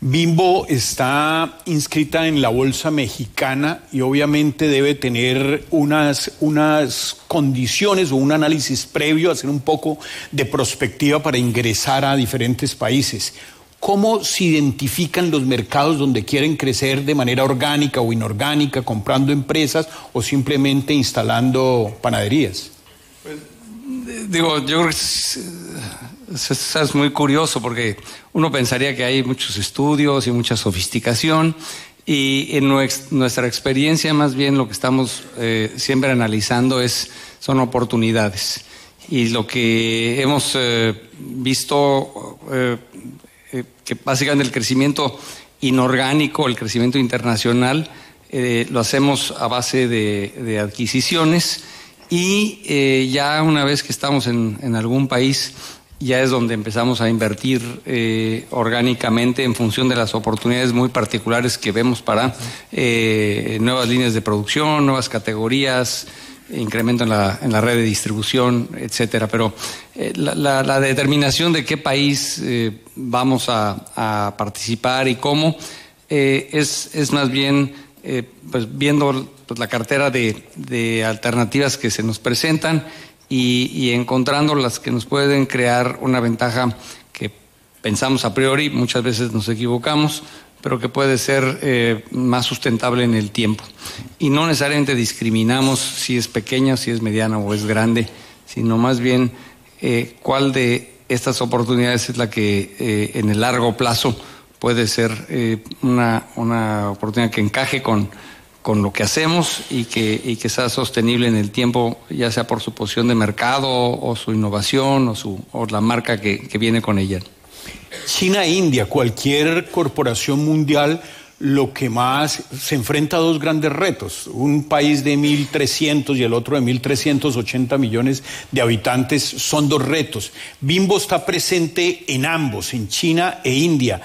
Bimbo está inscrita en la Bolsa Mexicana y obviamente debe tener unas condiciones o un análisis previo, hacer un poco de prospectiva para ingresar a diferentes países. ¿Cómo se identifican los mercados donde quieren crecer de manera orgánica o inorgánica, comprando empresas o simplemente instalando panaderías? Pues, yo creo que es muy curioso porque uno pensaría que hay muchos estudios y mucha sofisticación y en nuestra experiencia más bien lo que estamos siempre analizando son oportunidades, y lo que hemos visto que básicamente el crecimiento inorgánico, el crecimiento internacional lo hacemos a base de adquisiciones, y ya una vez que estamos en algún país ya es donde empezamos a invertir orgánicamente en función de las oportunidades muy particulares que vemos para nuevas líneas de producción, nuevas categorías, incremento en la red de distribución, etcétera. Pero la determinación de qué país vamos a participar y cómo es más bien pues viendo pues la cartera de alternativas que se nos presentan y encontrando las que nos pueden crear una ventaja que pensamos a priori, muchas veces nos equivocamos, pero que puede ser más sustentable en el tiempo. Y no necesariamente discriminamos si es pequeña, si es mediana o es grande, sino más bien cuál de estas oportunidades es la que en el largo plazo puede ser una oportunidad que encaje con lo que hacemos y que sea sostenible en el tiempo, ya sea por su posición de mercado o su innovación o la marca que viene con ella. China e India, cualquier corporación mundial, lo que más se enfrenta a dos grandes retos. Un país de 1.300 y el otro de 1.380 millones de habitantes son dos retos. Bimbo está presente en ambos, en China e India.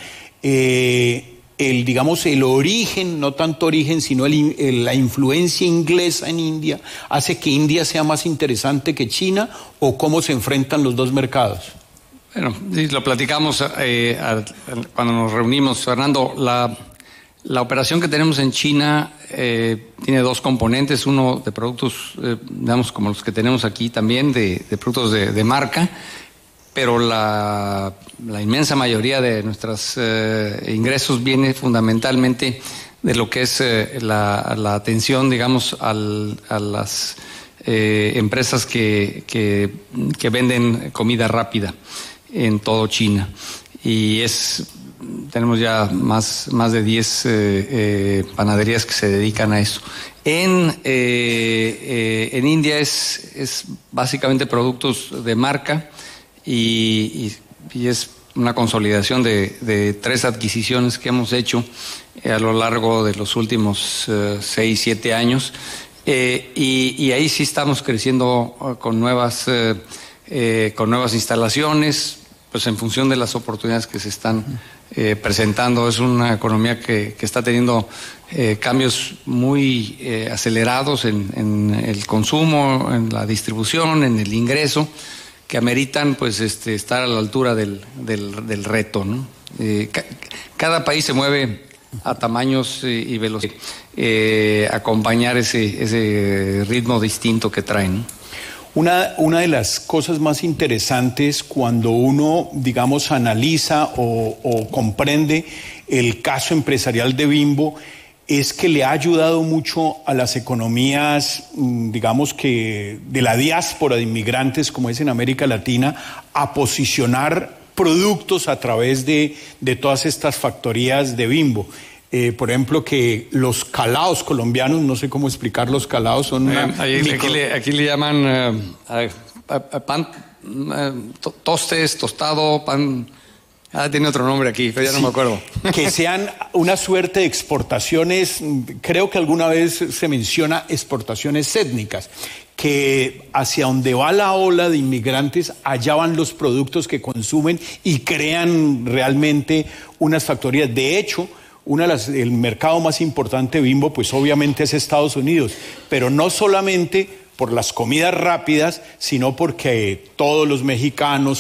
El origen, no tanto origen, sino la influencia inglesa en India, hace que India sea más interesante que China, ¿o cómo se enfrentan los dos mercados? Bueno, lo platicamos cuando nos reunimos, Fernando. La operación que tenemos en China tiene dos componentes, uno de productos, digamos, como los que tenemos aquí también, de productos de marca, pero la inmensa mayoría de nuestros ingresos viene fundamentalmente de lo que es la atención, digamos, a las empresas que venden comida rápida en todo China. Y tenemos ya más de 10 panaderías que se dedican a eso. En India es básicamente productos de marca, y es una consolidación de 3 adquisiciones que hemos hecho a lo largo de los últimos 6-7 años, y ahí sí estamos creciendo con nuevas instalaciones, pues en función de las oportunidades que se están presentando. Es una economía que está teniendo cambios muy acelerados en el consumo, en la distribución, en el ingreso, que ameritan pues estar a la altura del reto, ¿no? Cada país se mueve a tamaños y velocidad, acompañar ese ritmo distinto que traen, ¿no? Una de las cosas más interesantes cuando uno, digamos, analiza o comprende el caso empresarial de Bimbo es que le ha ayudado mucho a las economías, digamos que de la diáspora de inmigrantes, como es en América Latina, a posicionar productos a través de todas estas factorías de Bimbo. Por ejemplo, que los calados colombianos, no sé cómo explicar los calados, son aquí le llaman pan, tostes, tostado, pan. Tiene otro nombre aquí, pero ya no me acuerdo. Que sean una suerte de exportaciones, creo que alguna vez se menciona exportaciones étnicas, que hacia donde va la ola de inmigrantes, allá van los productos que consumen y crean realmente unas factorías. De hecho, el mercado más importante de Bimbo, pues obviamente es Estados Unidos, pero no solamente por las comidas rápidas, sino porque todos los mexicanos,